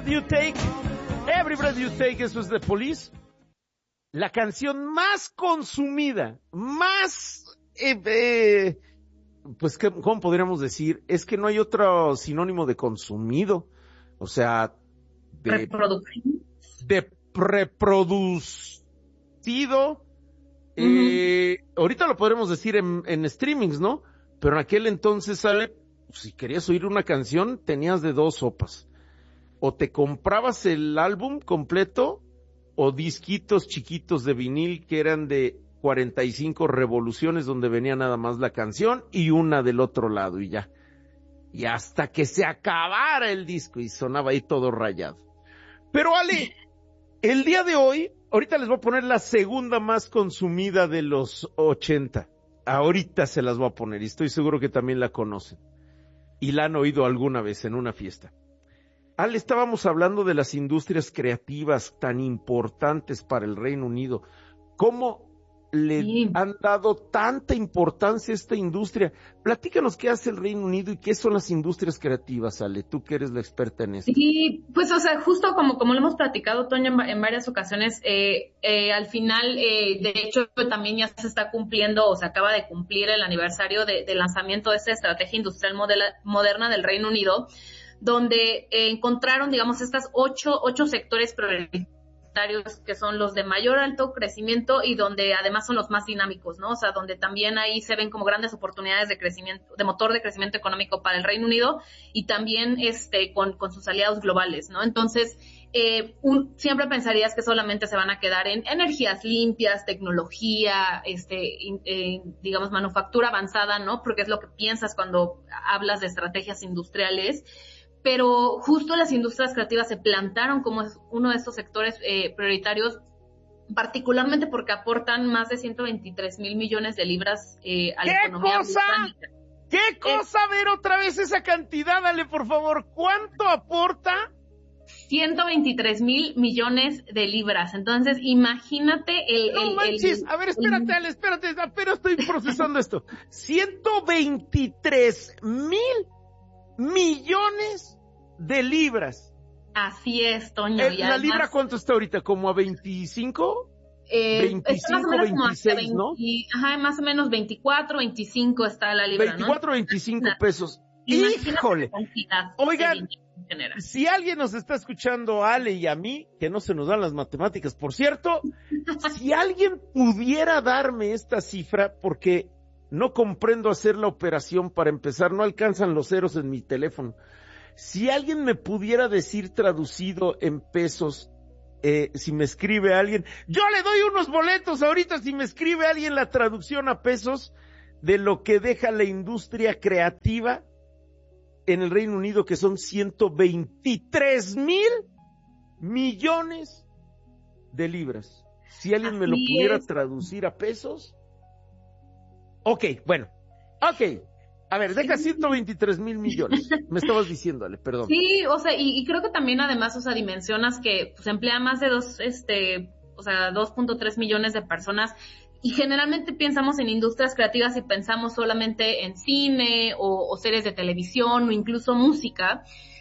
You Take, Every Breath You Take, eso es de Police. La canción más consumida, pues, ¿cómo podríamos decir? Es que no hay otro sinónimo de consumido. O sea, de reproducido. Ahorita lo podremos decir en streamings, ¿no? Pero en aquel entonces si querías oír una canción, tenías de dos sopas. O te comprabas el álbum completo, o disquitos chiquitos de vinil que eran de 45 revoluciones, donde venía nada más la canción y una del otro lado y ya. Y hasta que se acabara el disco y sonaba ahí todo rayado. Pero Ale, el día de hoy, ahorita les voy a poner la segunda más consumida de los 80. Ahorita se las voy a poner y estoy seguro que también la conocen. Y la han oído alguna vez en una fiesta. Ale, estábamos hablando de las industrias creativas tan importantes para el Reino Unido. ¿Cómo le han dado tanta importancia a esta industria? Platícanos qué hace el Reino Unido y qué son las industrias creativas, Ale, tú que eres la experta en esto. Sí, pues, o sea, justo como lo hemos platicado, Toño, en varias ocasiones, al final, de hecho, también ya se está cumpliendo, o se acaba de cumplir el aniversario del lanzamiento de esta estrategia industrial moderna del Reino Unido, donde encontraron, digamos, estas ocho sectores prioritarios que son los de mayor alto crecimiento y donde además son los más dinámicos, ¿no? O sea, donde también ahí se ven como grandes oportunidades de crecimiento, de motor de crecimiento económico para el Reino Unido y también con sus aliados globales, ¿no? Entonces, siempre pensarías que solamente se van a quedar en energías limpias, tecnología, digamos, manufactura avanzada, ¿no? Porque es lo que piensas cuando hablas de estrategias industriales. Pero justo las industrias creativas se plantaron como uno de estos sectores prioritarios, particularmente porque aportan más de 123,000 millones de libras a la economía británica. ¿Qué cosa? A ver otra vez esa cantidad, dale por favor. ¿Cuánto aporta? 123,000 millones de libras. Entonces, imagínate No manches, a ver, espérate, Ale, espérate, pero estoy procesando esto. 123,000 millones de libras. Así es, Toño. ¿La además, libra cuánto está ahorita? ¿Como a 25? 25, 26, ¿no? Ajá, más o menos 24, 25 está la libra, 24, ¿no? 25 pesos. ¡Híjole! Oigan, si alguien nos está escuchando, Ale y a mí, que no se nos dan las matemáticas, por cierto, si alguien pudiera darme esta cifra, porque no comprendo hacer la operación, para empezar, no alcanzan los ceros en mi teléfono. Si alguien me pudiera decir traducido en pesos, si me escribe alguien, yo le doy unos boletos ahorita si me escribe alguien la traducción a pesos de lo que deja la industria creativa en el Reino Unido, que son 123,000 millones de libras. Si alguien me lo pudiera traducir a pesos. Ok. A ver, deja 123,000 millones. Me estabas diciendo, Ale, perdón. Sí, o sea, y creo que también además, o sea, dimensionas que pues emplea más de 2.3 millones de personas. Y generalmente pensamos en industrias creativas y pensamos solamente en cine o series de televisión o incluso música.